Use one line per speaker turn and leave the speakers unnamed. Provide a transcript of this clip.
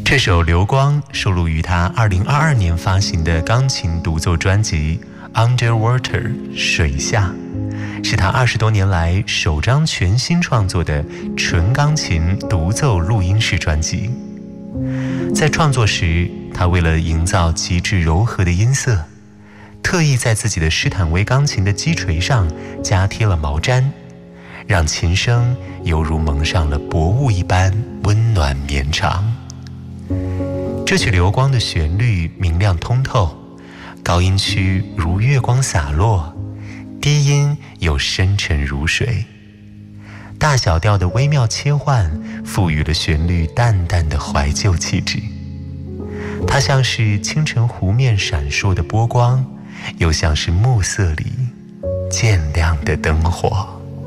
这首《流光》收录于他2022年发行的钢琴独奏专辑《Underwater》水下，是他20多年来首张全新创作的纯钢琴独奏录音室专辑。在创作时，他为了营造极致柔和的音色，特意在自己的施坦威钢琴的击锤上加贴了毛毡，让琴声犹如蒙上了薄雾一般温暖绵长。这曲流光的旋律明亮通透，高音区如月光洒落，低音又深沉如水，大小调的微妙切换赋予了旋律淡淡的怀旧气质。它像是清晨湖面闪烁的波光，又像是暮色里渐亮的灯火。